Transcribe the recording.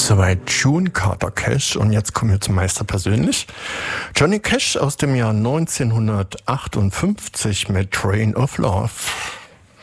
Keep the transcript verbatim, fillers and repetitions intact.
Soweit June Carter Cash und jetzt kommen wir zum Meister persönlich. Johnny Cash aus dem Jahr neunzehnhundertachtundfünfzig mit Train of Love.